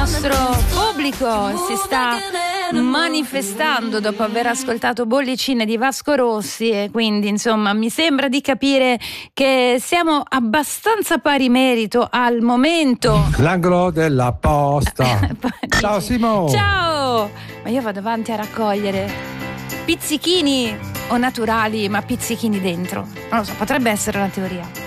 nostro pubblico si sta manifestando dopo aver ascoltato Bollicine di Vasco Rossi, e quindi insomma mi sembra di capire che siamo abbastanza pari merito al momento. L'angolo della posta. Ciao Simo. Ciao. Ma io vado avanti a raccogliere pizzichini o naturali, ma pizzichini dentro, non lo so, potrebbe essere una teoria.